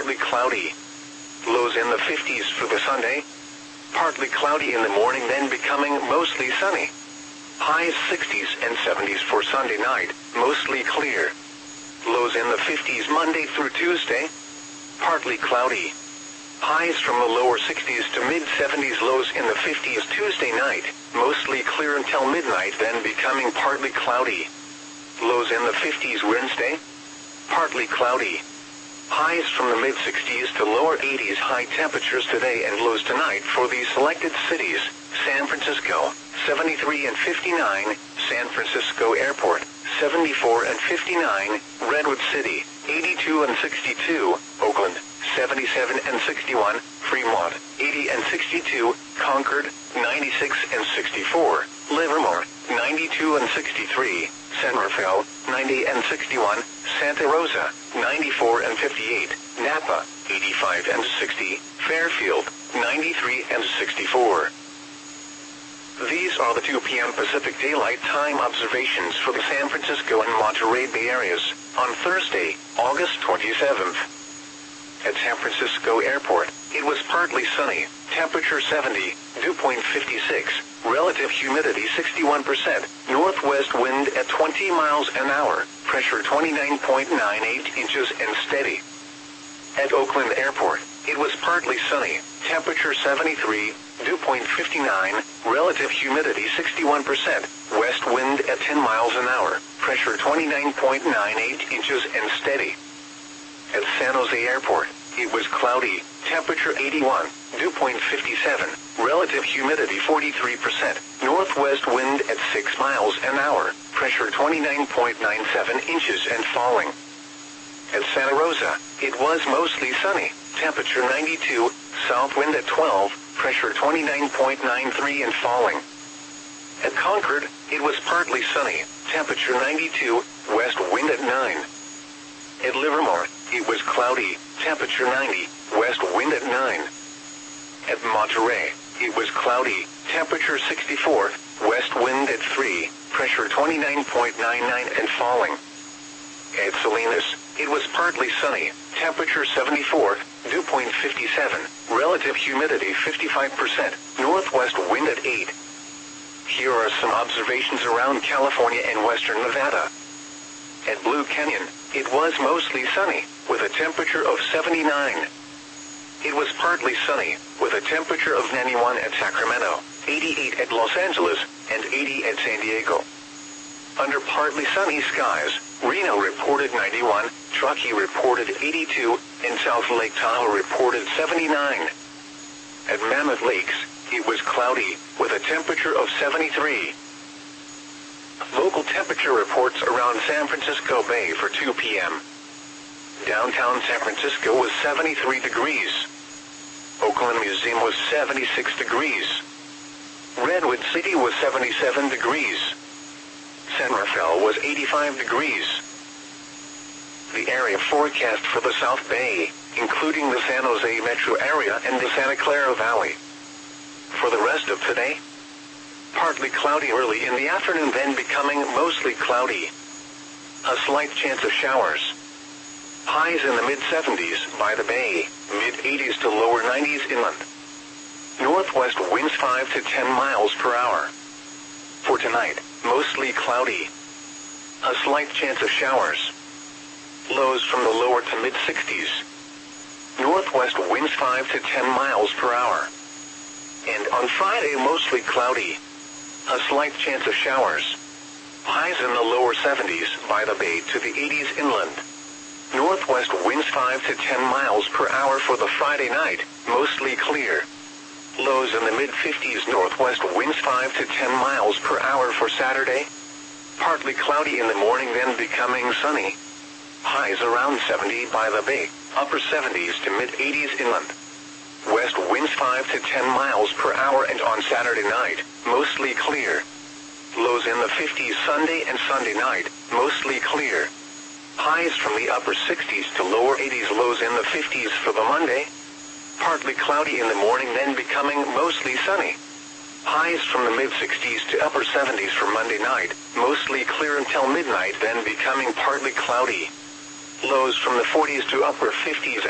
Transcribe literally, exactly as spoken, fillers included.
partly cloudy. Lows in the fifties for the Sunday. Partly cloudy in the morning, then becoming mostly sunny. Highs sixties and seventies for Sunday night, mostly clear. Lows in the fifties Monday through Tuesday. Partly cloudy. Highs from the lower sixties to mid-seventies, lows in the fifties Tuesday night, mostly clear until midnight, then becoming partly cloudy. Lows in the fifties Wednesday. Partly cloudy. Highs from the mid-sixties to lower eighties, high temperatures today and lows tonight for these selected cities: San Francisco, seventy-three and fifty-nine, San Francisco Airport, seventy-four and fifty-nine, Redwood City, eighty-two and sixty-two, Oakland, seventy-seven and sixty-one, Fremont, eighty and sixty-two, Concord, ninety-six and sixty-four, Livermore, ninety-two and sixty-three, San Rafael, ninety and sixty-one, Santa Rosa, ninety-four and fifty-eight, Napa, eighty-five and sixty, Fairfield, ninety-three and sixty-four. These are the two p m Pacific Daylight Time observations for the San Francisco and Monterey Bay areas on Thursday, August twenty-seventh. At San Francisco Airport, it was partly sunny, temperature seventy, dew point fifty-six, relative humidity sixty-one percent, northwest wind at twenty miles an hour, pressure twenty-nine point nine eight inches and steady. At Oakland Airport, it was partly sunny, temperature seventy-three, dew point fifty-nine, relative humidity sixty-one percent, west wind at ten miles an hour, pressure twenty-nine point nine eight inches and steady. At San Jose Airport, it was cloudy, temperature eighty-one, dew point fifty-seven, relative humidity forty-three percent, northwest wind at six miles an hour, pressure twenty-nine point nine seven inches and falling. At Santa Rosa, it was mostly sunny, temperature ninety-two, south wind at twelve, pressure twenty-nine point nine three and falling. At Concord, it was partly sunny, temperature ninety-two, west wind at nine. At Livermore, it was cloudy, temperature ninety, west wind at nine. At Monterey, it was cloudy, temperature sixty-four, west wind at three, pressure twenty-nine point nine nine and falling. At Salinas, it was partly sunny, temperature seventy-four, dew point fifty-seven, relative humidity fifty-five percent, northwest wind at eight. Here are some observations around California and western Nevada. At Blue Canyon, it was mostly sunny, with a temperature of seventy-nine. It was partly sunny, with a temperature of ninety-one at Sacramento, eighty-eight at Los Angeles, and eighty at San Diego. Under partly sunny skies, Reno reported ninety-one, Truckee reported eighty-two, and South Lake Tahoe reported seventy-nine. At Mammoth Lakes, it was cloudy, with a temperature of seventy-three. Local temperature reports around San Francisco Bay for two p m Downtown San Francisco was seventy-three degrees. Oakland Museum was seventy-six degrees. Redwood City was seventy-seven degrees. San Rafael was eighty-five degrees. The area forecast for the South Bay, including the San Jose metro area and the Santa Clara Valley. For the rest of today, partly cloudy early in the afternoon, then becoming mostly cloudy. A slight chance of showers. Highs in the mid-seventies by the bay, mid-eighties to lower nineties inland. Northwest winds five to ten miles per hour. For tonight, mostly cloudy. A slight chance of showers. Lows from the lower to mid-sixties. Northwest winds five to ten miles per hour. And on Friday, mostly cloudy. A slight chance of showers. Highs in the lower seventies by the bay to the eighties inland. Northwest winds five to ten miles per hour for the Friday night, mostly clear. Lows in the mid-fifties, northwest winds five to ten miles per hour for Saturday. Partly cloudy in the morning, then becoming sunny. Highs around seventy by the bay, upper seventies to mid-eighties inland. West winds five to ten miles per hour, and on Saturday night, mostly clear. Lows in the fifties Sunday and Sunday night, mostly clear. Highs from the upper sixties to lower eighties, lows in the fifties for the Monday. Partly cloudy in the morning, then becoming mostly sunny. Highs from the mid-sixties to upper seventies for Monday night, mostly clear until midnight, then becoming partly cloudy. Lows from the forties to upper fifties